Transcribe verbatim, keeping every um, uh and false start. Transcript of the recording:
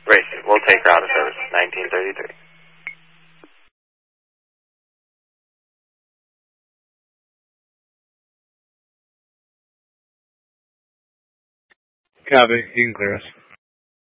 Racing, we'll take her out of service, nineteen thirty-three. Copy, you can clear us.